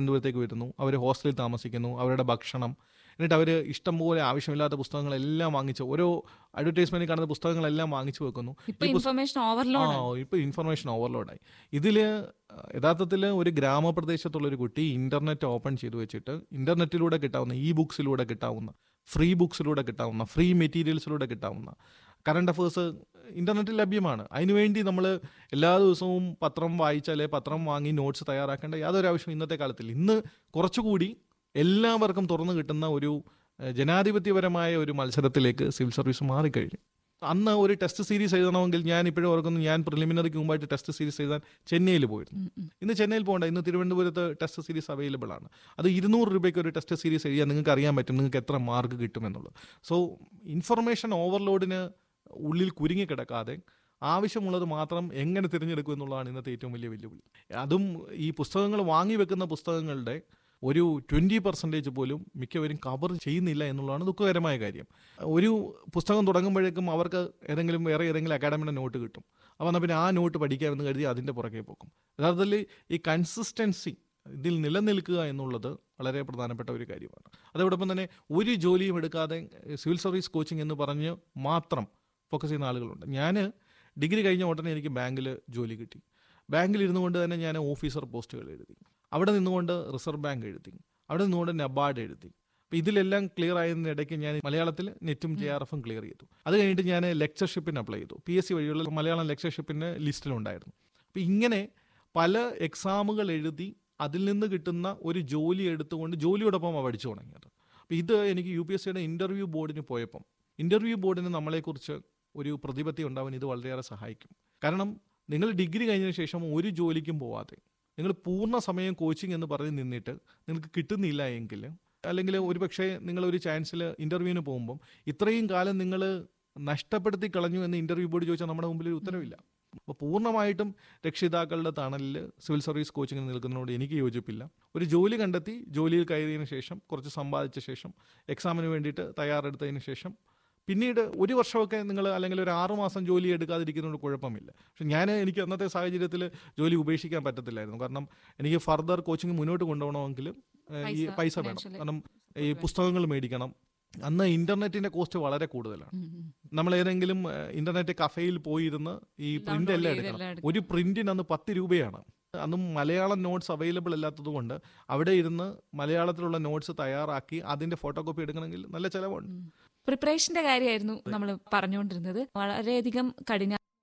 തിരുവനന്തപുരത്തേക്ക് വരുന്നു, അവർ ഹോസ്റ്റലിൽ താമസിക്കുന്നു, അവരുടെ ഭക്ഷണം, എന്നിട്ട് അവർ ഇഷ്ടംപോലെ ആവശ്യമില്ലാത്ത പുസ്തകങ്ങളെല്ലാം വാങ്ങിച്ച് ഓരോ അഡ്വർടൈസ്മെന്റിൽ കാണുന്ന പുസ്തകങ്ങളെല്ലാം വാങ്ങിച്ചു വെക്കുന്നു. ഇപ്പൊ ഇൻഫർമേഷൻ ഓവർലോഡ്. ഇപ്പോൾ ഇൻഫർമേഷൻ ഓവർലോഡായി. ഇതിൽ യഥാർത്ഥത്തിൽ ഒരു ഗ്രാമപ്രദേശത്തുള്ളൊരു കുട്ടി ഇന്റർനെറ്റ് ഓപ്പൺ ചെയ്ത് വെച്ചിട്ട് ഇന്റർനെറ്റിലൂടെ കിട്ടാവുന്ന ബുക്സിലൂടെ കിട്ടാവുന്ന ഫ്രീ ബുക്സിലൂടെ കിട്ടാവുന്ന ഫ്രീ മെറ്റീരിയൽസിലൂടെ കിട്ടാവുന്ന കറണ്ട് അഫേഴ്സ് ഇന്റർനെറ്റിൽ ലഭ്യമാണ്. അതിനുവേണ്ടി നമ്മൾ എല്ലാ ദിവസവും പത്രം വായിച്ചാലേ പത്രം വാങ്ങി നോട്ട്സ് തയ്യാറാക്കേണ്ട യാതൊരു ആവശ്യം ഇന്നത്തെ കാലത്തിൽ. ഇന്ന് കുറച്ചുകൂടി എല്ലാവർക്കും തുറന്നു കിട്ടുന്ന ഒരു ജനാധിപത്യപരമായ ഒരു മത്സരത്തിലേക്ക് സിവിൽ സർവീസ് മാറിക്കഴിഞ്ഞു. അന്ന് ഒരു ടെസ്റ്റ് സീരീസ് എഴുതണമെങ്കിൽ ഞാൻ ഇപ്പോഴും ഓർക്കുന്നു, ഞാൻ പ്രിലിമിനറിക്ക് മുമ്പായിട്ട് ടെസ്റ്റ് സീരീസ് എഴുതാൻ ചെന്നൈയിൽ പോയിരുന്നു. ഇന്ന് ചെന്നൈയിൽ പോകണ്ട, ഇന്ന് തിരുവനന്തപുരത്ത് ടെസ്റ്റ് സീരീസ് അവൈലബിൾ ആണ്. അത് 200 രൂപയ്ക്ക് ഒരു ടെസ്റ്റ് സീരീസ് എഴുതിയാൽ നിങ്ങൾക്ക് അറിയാൻ പറ്റും നിങ്ങൾക്ക് എത്ര മാർക്ക് കിട്ടുമെന്നുള്ളത്. സോ ഇൻഫർമേഷൻ ഓവർലോഡിന് ഉള്ളിൽ കുരുങ്ങിക്കിടക്കാതെ ആവശ്യമുള്ളത് മാത്രം എങ്ങനെ തിരഞ്ഞെടുക്കും എന്നുള്ളതാണ് ഇന്നത്തെ ഏറ്റവും വലിയ വെല്ലുവിളി. അതും ഈ പുസ്തകങ്ങൾ വാങ്ങി വെക്കുന്ന പുസ്തകങ്ങളുടെ ഒരു 20% പോലും മിക്കവരും കവർ ചെയ്യുന്നില്ല എന്നുള്ളതാണ് ദുഃഖകരമായ കാര്യം. ഒരു പുസ്തകം തുടങ്ങുമ്പോഴേക്കും അവർക്ക് വേറെ ഏതെങ്കിലും അക്കാഡമിയുടെ നോട്ട് കിട്ടും. അപ്പോൾ എന്നാൽ പിന്നെ ആ നോട്ട് പഠിക്കാമെന്ന് കരുതി അതിൻ്റെ പുറകെ പോകും. യഥാർത്ഥത്തിൽ ഈ കൺസിസ്റ്റൻസി ഇതിൽ നിലനിൽക്കുക എന്നുള്ളത് വളരെ പ്രധാനപ്പെട്ട ഒരു കാര്യമാണ്. അതോടൊപ്പം തന്നെ ഒരു ജോലിയും എടുക്കാതെ സിവിൽ സർവീസ് കോച്ചിങ് എന്ന് പറഞ്ഞ് മാത്രം ഫോക്കസ് ചെയ്യുന്ന ആളുകളുണ്ട്. ഞാൻ ഡിഗ്രി കഴിഞ്ഞ ഉടനെ എനിക്ക് ബാങ്കിൽ ജോലി കിട്ടി. ബാങ്കിൽ ഇരുന്നു കൊണ്ട് തന്നെ ഞാൻ ഓഫീസർ പോസ്റ്റുകൾ എഴുതി, അവിടെ നിന്നുകൊണ്ട് റിസർവ് ബാങ്ക് എഴുതി, അവിടെ നിന്നുകൊണ്ട് നബാർഡ് എഴുതി. അപ്പോൾ ഇതിലെല്ലാം ക്ലിയർ ആയതിനിടയ്ക്ക് ഞാൻ മലയാളത്തിൽ നെറ്റും JRF ക്ലിയർ ചെയ്തു. അത് കഴിഞ്ഞിട്ട് ഞാൻ ലെക്ചർഷിപ്പിന് അപ്ലൈ ചെയ്തു. PSC വഴിയുള്ള മലയാളം ലെക്ചർഷിപ്പിൻ്റെ ലിസ്റ്റിലുണ്ടായിരുന്നു. അപ്പോൾ ഇങ്ങനെ പല എക്സാമുകൾ എഴുതി അതിൽ നിന്ന് കിട്ടുന്ന ഒരു ജോലി എടുത്തുകൊണ്ട് ജോലിയോടൊപ്പം പഠിച്ചു തുടങ്ങിയത്. അപ്പോൾ ഇത് എനിക്ക് UPSCയുടെ ഇൻ്റർവ്യൂ ബോർഡിന് പോയപ്പം ഇൻ്റർവ്യൂ ബോർഡിന് നമ്മളെക്കുറിച്ച് ഒരു പ്രതിപത്തി ഉണ്ടാവാൻ ഇത് വളരെയേറെ സഹായിക്കും. കാരണം നിങ്ങൾ ഡിഗ്രി കഴിഞ്ഞതിന് ശേഷം ഒരു ജോലിക്കും പോവാതെ നിങ്ങൾ പൂർണ്ണ സമയം കോച്ചിങ് എന്ന് പറഞ്ഞ് നിന്നിട്ട് നിങ്ങൾക്ക് കിട്ടുന്നില്ല എങ്കിൽ, അല്ലെങ്കിൽ ഒരു പക്ഷേ നിങ്ങളൊരു ചാൻസിൽ ഇൻ്റർവ്യൂവിന് പോകുമ്പം ഇത്രയും കാലം നിങ്ങൾ നഷ്ടപ്പെടുത്തി കളഞ്ഞു എന്ന് ഇൻ്റർവ്യൂ ബോർഡ് ചോദിച്ചാൽ നമ്മുടെ മുമ്പിൽ ഒരു ഉത്തരവില്ല. അപ്പോൾ പൂർണ്ണമായിട്ടും രക്ഷിതാക്കളുടെ തണലിൽ സിവിൽ സർവീസ് കോച്ചിങ്ങിന് നിൽക്കുന്നതിനോട് എനിക്ക് യോജിപ്പില്ല. ഒരു ജോലി കണ്ടെത്തി ജോലിയിൽ കയറിയതിന് ശേഷം കുറച്ച് സമ്പാദിച്ച ശേഷം എക്സാമിന് വേണ്ടിയിട്ട് തയ്യാറെടുത്തതിന് ശേഷം പിന്നീട് ഒരു വർഷമൊക്കെ നിങ്ങൾ അല്ലെങ്കിൽ ഒരു 6 മാസം ജോലി എടുക്കാതിരിക്കുന്നതുകൊണ്ട് കുഴപ്പമില്ല. പക്ഷെ എനിക്ക് അന്നത്തെ സാഹചര്യത്തിൽ ജോലി ഉപേക്ഷിക്കാൻ പറ്റത്തില്ലായിരുന്നു. കാരണം എനിക്ക് ഫർദർ കോച്ചിങ് മുന്നോട്ട് കൊണ്ടുപോകണമെങ്കിൽ ഈ പൈസ വേണം. കാരണം ഈ പുസ്തകങ്ങൾ മേടിക്കണം. അന്ന് ഇന്റർനെറ്റിന്റെ കോസ്റ്റ് വളരെ കൂടുതലാണ്. നമ്മൾ ഏതെങ്കിലും ഇന്റർനെറ്റ് കഫേയിൽ പോയിരുന്ന് ഈ പ്രിന്റ് എല്ലാം എടുക്കണം. ഒരു പ്രിന്റിന് അന്ന് 10 രൂപയാണ്. അന്നും മലയാളം നോട്ട്സ് അവൈലബിൾ അല്ലാത്തത് കൊണ്ട് അവിടെ ഇരുന്ന് മലയാളത്തിലുള്ള നോട്ട്സ് തയ്യാറാക്കി അതിന്റെ ഫോട്ടോ കോപ്പി എടുക്കണമെങ്കിൽ നല്ല ചിലവുണ്ട്. പ്രിപ്പറേഷന്റെ കാര്യമായിരുന്നു നമ്മൾ പറഞ്ഞുകൊണ്ടിരുന്നത്. വളരെയധികം കഠിന